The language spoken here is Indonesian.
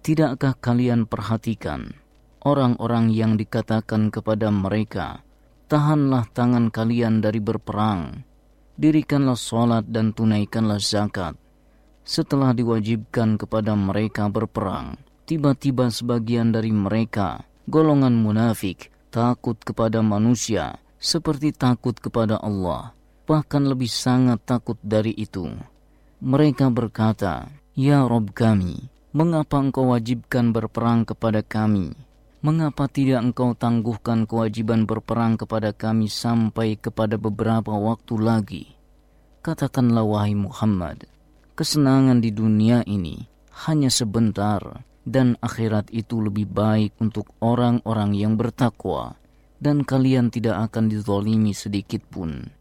Tidakkah kalian perhatikan orang-orang yang dikatakan kepada mereka, tahanlah tangan kalian dari berperang, dirikanlah sholat dan tunaikanlah zakat. Setelah diwajibkan kepada mereka berperang, tiba-tiba sebagian dari mereka, golongan munafik, takut kepada manusia seperti takut kepada Allah, bahkan lebih sangat takut dari itu. Mereka berkata, "Ya Rabb kami, mengapa engkau wajibkan berperang kepada kami? Mengapa tidak engkau tangguhkan kewajiban berperang kepada kami sampai kepada beberapa waktu lagi?" Katakanlah wahai Muhammad, kesenangan di dunia ini hanya sebentar, dan akhirat itu lebih baik untuk orang-orang yang bertakwa, dan kalian tidak akan dizalimi sedikit pun.